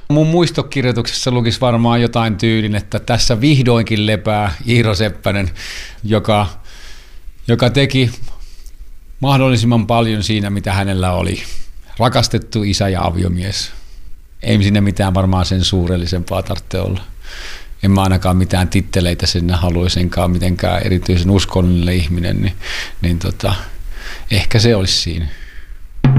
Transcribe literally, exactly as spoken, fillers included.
Mun muistokirjoituksessa lukisi varmaan jotain tyylin, että tässä vihdoinkin lepää Iiro Seppänen, joka, joka teki mahdollisimman paljon siinä, mitä hänellä oli. Rakastettu isä ja aviomies. Ei sinne mitään varmaan sen suurellisempaa tarvitse olla. En mä ainakaan mitään titteleitä sinne haluaisinkaan mitenkään erityisen uskonnollinen ihminen, niin, niin tota, ehkä se olisi siinä.